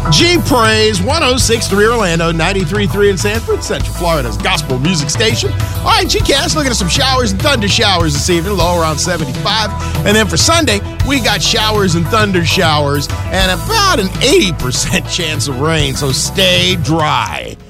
G-Praise, 106.3 Orlando, 93.3 in Sanford, Central Florida's gospel music station. All right, G-Cast, looking at some showers and thunder showers this evening, low around 75. And then for Sunday, we got showers and thunder showers and about an 80% chance of rain, so stay dry.